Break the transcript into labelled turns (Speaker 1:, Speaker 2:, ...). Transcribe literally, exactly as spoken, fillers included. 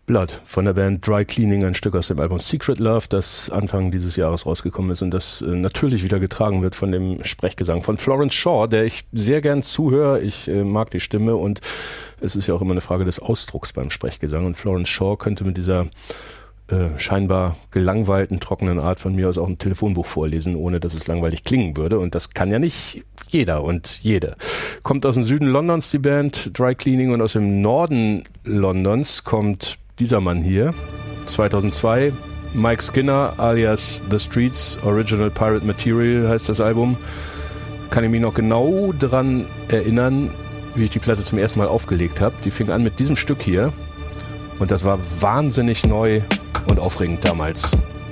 Speaker 1: Blood von der Band Dry Cleaning, ein Stück aus dem Album Secret Love, das Anfang dieses Jahres rausgekommen ist und das äh, natürlich wieder getragen wird von dem Sprechgesang von Florence Shaw, der ich sehr gern zuhöre. Ich äh, mag die Stimme und es ist ja auch immer eine Frage des Ausdrucks beim Sprechgesang und Florence Shaw könnte mit dieser äh, scheinbar gelangweilten, trockenen Art von mir aus auch ein Telefonbuch vorlesen, ohne dass es langweilig klingen würde und das kann ja nicht jeder und jede. Kommt aus dem Süden Londons die Band Dry Cleaning und aus dem Norden Londons kommt dieser Mann hier, zweitausendzwei, Mike Skinner alias The Streets, Original Pirate Material heißt das Album. Kann ich mich noch genau dran erinnern, wie ich die Platte zum ersten Mal aufgelegt habe. Die fing an mit diesem Stück hier und das war wahnsinnig neu und aufregend damals.